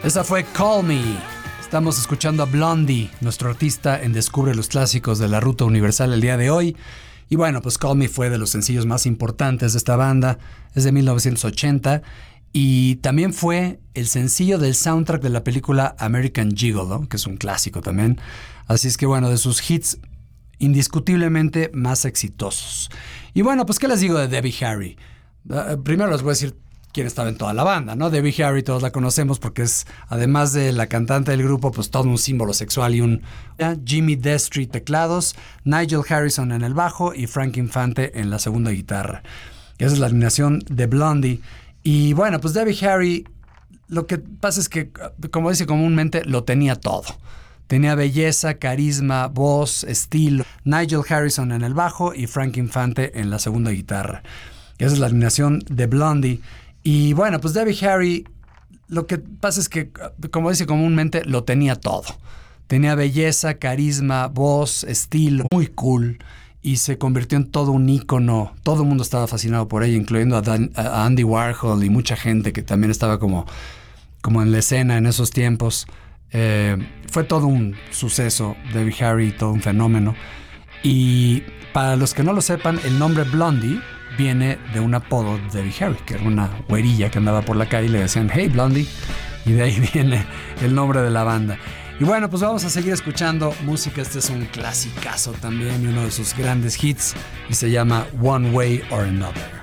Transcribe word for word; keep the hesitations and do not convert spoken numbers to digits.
Esa fue Call Me. Estamos escuchando a Blondie, nuestro artista en Descubre los Clásicos de la Ruta Universal el día de hoy. Y bueno, pues Call Me fue de los sencillos más importantes de esta banda. Es de mil novecientos ochenta y también fue el sencillo del soundtrack de la película American Gigolo, que es un clásico también. Así es que bueno, de sus hits indiscutiblemente más exitosos. Y bueno, pues ¿qué les digo de Debbie Harry? Uh, primero les voy a decir quién estaba en toda la banda, ¿no? Debbie Harry todos la conocemos porque es, además de la cantante del grupo, pues todo un símbolo sexual y un... Jimmy Destri teclados, Nigel Harrison en el bajo y Frank Infante en la segunda guitarra. Esa es la alineación de Blondie. Y bueno, pues Debbie Harry, lo que pasa es que, como dice comúnmente, lo tenía todo. Tenía belleza, carisma, voz, estilo. Nigel Harrison en el bajo y Frank Infante en la segunda guitarra. Esa es la alineación de Blondie. Y bueno, pues Debbie Harry, lo que pasa es que, como dice comúnmente, lo tenía todo. Tenía belleza, carisma, voz, estilo, muy cool. Y se convirtió en todo un ícono. Todo el mundo estaba fascinado por ella, incluyendo a, Dan, a Andy Warhol y mucha gente que también estaba como, como en la escena en esos tiempos. Eh, fue todo un suceso, Debbie Harry, todo un fenómeno. Y para los que no lo sepan, el nombre Blondie viene de un apodo de Debbie Harry, que era una güerilla que andaba por la calle y le decían "Hey Blondie", y de ahí viene el nombre de la banda. Y bueno, pues vamos a seguir escuchando música. Este es un clasicazo también y uno de sus grandes hits y se llama One Way or Another.